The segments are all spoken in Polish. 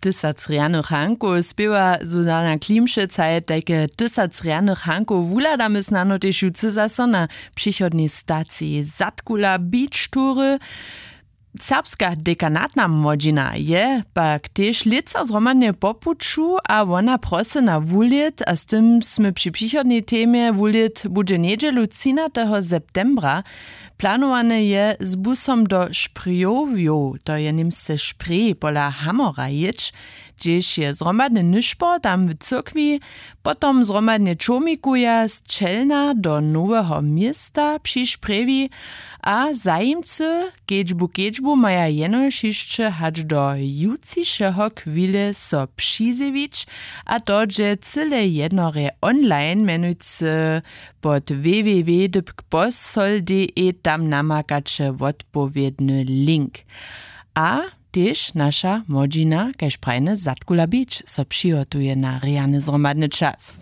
1000 rjanych hanków spiewa Zuzana Klimšecaj, takie 1000 rjanych hanków wuladamy znano też jutce zaso na przychodnej stacji Zatkula Beach Toury. Serbska dekanatna młodzina je pak też lica zromadnie popuczu, a ona prosy na wulit, a z tym sme przy przychodnej temie wulit bude niedzielu 13. septembra. Planowane je z busom do Šprijoviu, to je niemsce Šprij pola Hamora jeć, gdzieś je zromadny nyszpo tam w cyrkwi, potom zromadnie czomikuja z Čelna do Nowego Miasta przy Špreji, a zajimcy kedźbu maja jenož jeszcze hać do jucišeho chwile so přizewić, a to, że cyle jednore online menujcy pod www.possol.de tam namakacze odpowiedny link. A też nasza młodzina, kaž prajne Zatkula Beach, so przygotuje na rjany zromadny czas.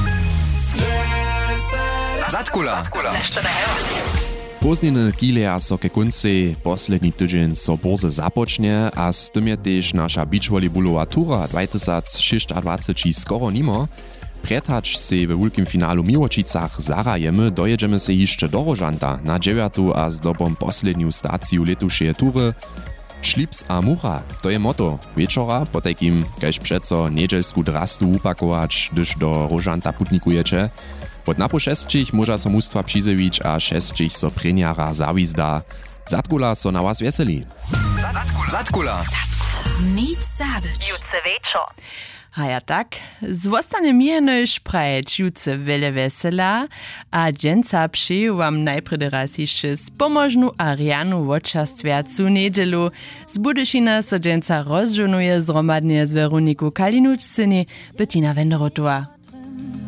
Zatkula! Pozniny kileja so ke kunci, poslední tydzień so borze započne a z tym je też nasza beachvolleyballowa tura 2026 skoro nimo. Pretacz se we wielkim finalu Miłočicach zarajemy, dojedziemy se jeszcze do Rožanta na 9. a zdobom posledniu staciju letušeje tury. Šlips a mucha, to je motto wieczora, po takim, kaž přeco niedzielsku drastu upakować, gdyż do Rožanta putnikujecie. Od napo 6 może so mustwa přizewić, a 6 so preniara zawizda. Zatkula so na was weseli. Zatkula! Nic zabyć. Jutce wieczor. A ja tak, zostanie mi nož prajeć jutce wiele wesela, a dżęca przyju wam najpredy raz jeszcze spomożnu a rjanu wočastwiacu niedzielu. Z Budyšina so dżęca rozżonuje zromadnie z Weroniku Kalinuč-syni Bettina Wenderotowa.